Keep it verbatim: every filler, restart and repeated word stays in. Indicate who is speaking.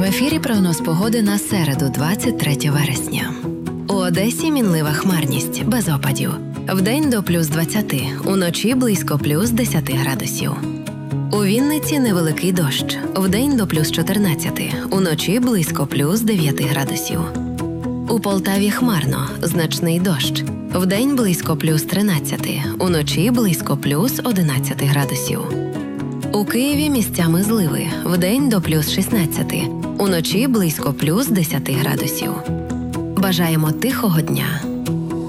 Speaker 1: ефірі прогноз погоди на середу, двадцять третє вересня. У Одесі мінлива хмарність, без опадів. Вдень до плюс двадцяти, уночі близько плюс десяти градусів. У Вінниці невеликий дощ, вдень до плюс чотирнадцяти, уночі близько плюс дев'яти градусів. У Полтаві хмарно, значний дощ, вдень близько плюс тринадцяти, уночі близько плюс одинадцяти градусів. У Києві місцями зливи, вдень до плюс шістнадцяти, уночі близько плюс десяти градусів. Бажаємо тихого дня!